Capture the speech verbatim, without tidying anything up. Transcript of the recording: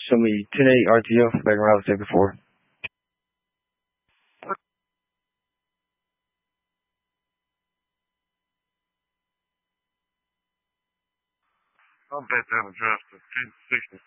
Show me ten eight R T O back around the before. I'll bet that address to ten sixty.